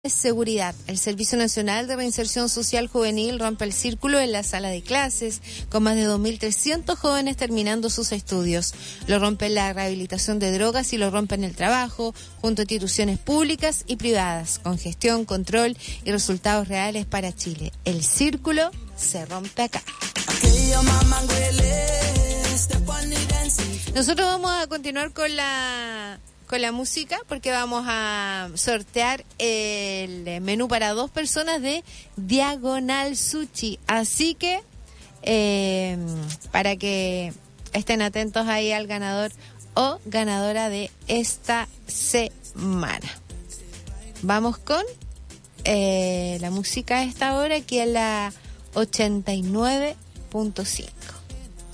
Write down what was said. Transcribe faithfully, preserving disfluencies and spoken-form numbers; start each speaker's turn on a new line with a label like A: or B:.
A: Seguridad. El Servicio Nacional de Reinserción Social Juvenil rompe el círculo en la sala de clases, con más de dos mil trescientos jóvenes terminando sus estudios. Lo rompe en la rehabilitación de drogas y lo rompe en el trabajo, junto a instituciones públicas y privadas, con gestión, control y resultados reales para Chile. El círculo se rompe acá. Nosotros vamos a continuar con la... con la música, porque vamos a sortear el menú para dos personas de Diagonal Sushi. Así que, eh, para que estén atentos ahí al ganador o ganadora de esta semana. Vamos con eh, la música a esta hora, aquí en la ochenta y nueve punto cinco.